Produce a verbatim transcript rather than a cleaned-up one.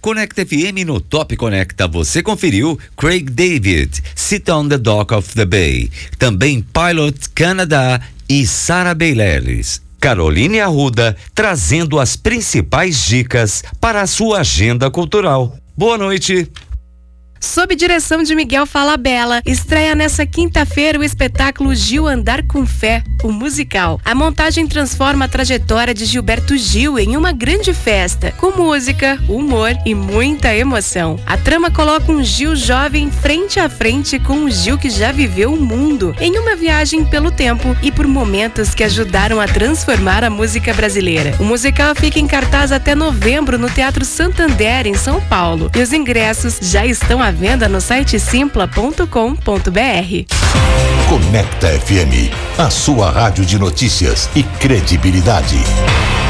Conecta F M no Top Conecta. Você conferiu Craig David, Sit on the Dock of the Bay. Também Pilot Canada e Sarah Bareilles. Caroline Arruda trazendo as principais dicas para a sua agenda cultural. Boa noite. Sob direção de Miguel Falabella, estreia nessa quinta-feira o espetáculo Gil Andar com Fé, o musical. A montagem transforma a trajetória de Gilberto Gil em uma grande festa, com música, humor e muita emoção. A trama coloca um Gil jovem frente a frente com um Gil que já viveu o mundo, em uma viagem pelo tempo e por momentos que ajudaram a transformar a música brasileira. O musical fica em cartaz até novembro no Teatro Santander, em São Paulo, e os ingressos já estão à venda no site simpla ponto com ponto br. Conecta F M, a sua rádio de notícias e credibilidade.